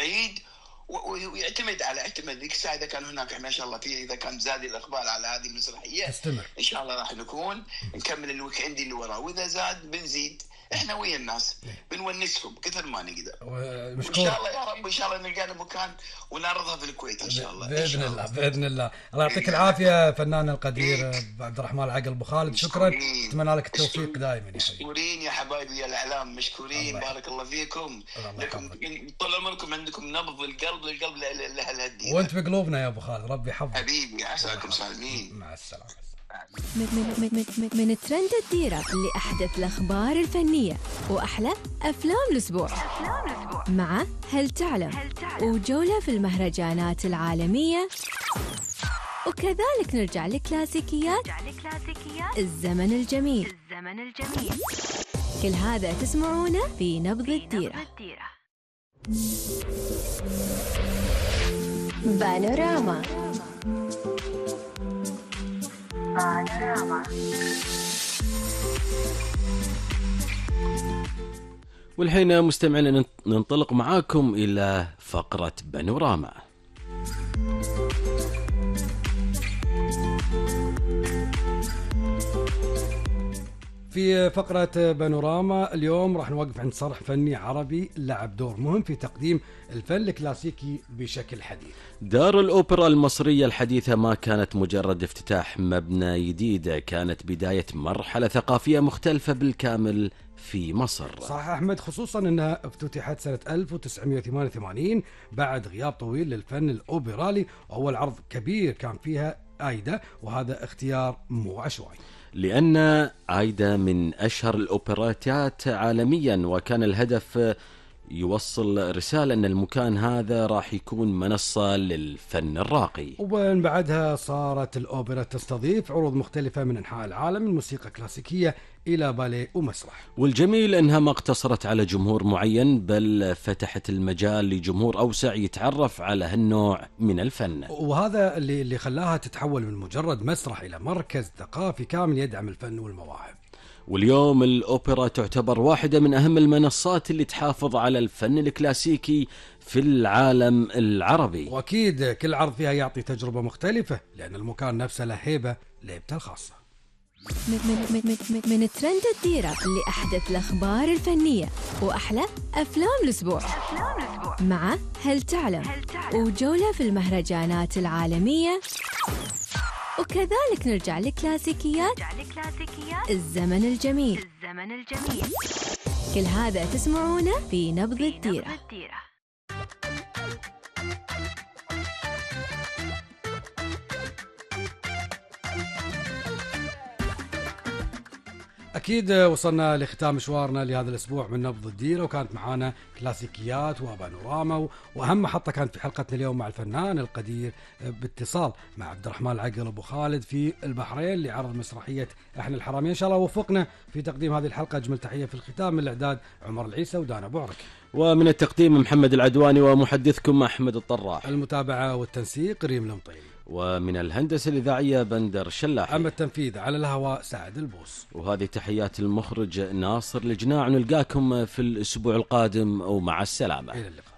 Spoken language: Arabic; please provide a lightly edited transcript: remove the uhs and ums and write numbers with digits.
العيد ويعتمد على ذيك الساعة إذا كان هناك ما شاء الله إذا كان زاد الإقبال على هذه المسرحية تستمر إن شاء الله راح نكمل الويك إند اللي وراه، وإذا زاد بنزيد. إحنا ويا الناس بنونسهم كثر ما نقدر. إن شاء الله يا رب إن شاء الله نلقى مكان ونعرضها في الكويت إن شاء الله. بإذن الله بإذن الله. الله يعطيك العافية فنان القدير عبد الرحمن العقل أبو خالد. شكرا، أتمنى لك التوفيق دائما. مشكورين يا حبايبي يا الإعلام، مشكورين. بارك الله فيكم. لكم طول عمركم عندكم نبض القلب لهالهدي. وأنت بقلوبنا يا أبو خالد، ربي يحفظك حبيبي. عساكم سالمين. مع السلامة. من ترند الديرة لأحدث الأخبار الفنية وأحلى أفلام الأسبوع مع هل تعلم وجولة في المهرجانات العالمية، وكذلك نرجع لكلاسيكيات الزمن الجميل. كل هذا تسمعونه في نبض الديرة. بانوراما. والحين مستمعين ننطلق معاكم إلى فقرة بانوراما. في فقرة بانوراما اليوم راح نوقف عند صرح فني عربي لعب دور مهم في تقديم الفن الكلاسيكي بشكل حديث. دار الأوبرا المصرية الحديثة ما كانت مجرد افتتاح مبنى جديد، كانت بداية مرحلة ثقافية مختلفة بالكامل في مصر. صح أحمد، خصوصا أنها افتتحت سنة 1988 بعد غياب طويل للفن الأوبرالي، وأول عرض كبير كان فيها آيدا، وهذا اختيار مو عشوائي لأن آيدا من أشهر الأوبراتات عالميا، وكان الهدف يوصل رسالة أن المكان هذا راح يكون منصة للفن الراقي. ومن بعدها صارت الأوبرا تستضيف عروض مختلفة من أنحاء العالم، من موسيقى كلاسيكية إلى باليه ومسرح. والجميل أنها ما اقتصرت على جمهور معين، بل فتحت المجال لجمهور أوسع يتعرف على هالنوع من الفن، وهذا اللي خلاها تتحول من مجرد مسرح إلى مركز ثقافي كامل يدعم الفن والمواهب. واليوم الأوبرا تعتبر واحدة من أهم المنصات اللي تحافظ على الفن الكلاسيكي في العالم العربي. وأكيد كل عرض فيها يعطي تجربة مختلفة، لأن المكان نفسه له هيبته الخاصة. من ترند الديرة لأحدث الأخبار الفنية وأحلى أفلام الأسبوع مع هل تعلم وجولة في المهرجانات العالمية، وكذلك نرجع لكلاسيكيات الزمن الجميل. كل هذا تسمعونه في نبض الديرة. أكيد وصلنا لختام مشوارنا لهذا الأسبوع من نبض الديرة، وكانت معانا كلاسيكيات وبانوراما، وأهم محطة كانت في حلقتنا اليوم مع الفنان القدير باتصال مع عبد الرحمن العقل أبو خالد في البحرين لعرض مسرحية إحنا الحرامية. إن شاء الله وفقنا في تقديم هذه الحلقة. أجمل تحية في الختام من الإعداد عمر العيسى ودانا بوعرك، ومن التقديم محمد العدواني، ومحدثكم أحمد الطراح، المتابعة والتنسيق ريم المطيري، ومن الهندسة الإذاعية بندر شلاحي، أما التنفيذ على الهواء سعد البوس. وهذه تحيات المخرج ناصر الجناع. نلقاكم في الأسبوع القادم، ومع السلامة. إلى اللقاء.